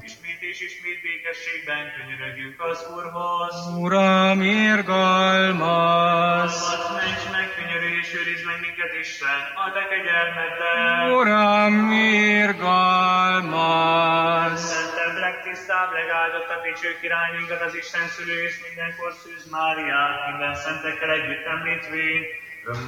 ismét békességben könyörögjünk az Úrhoz. Uram, irgalmaz! Add meg, és megkönyörülj, és őrizd meg minket, Isten, a te kegyelmeddel. Uram, irgalmaz! Szentebb, legtisztább, legáldottabb, dicső királyunkat, az Isten szülő és mindenkor Szűz Máriát, minden szentekkel együtt említvén,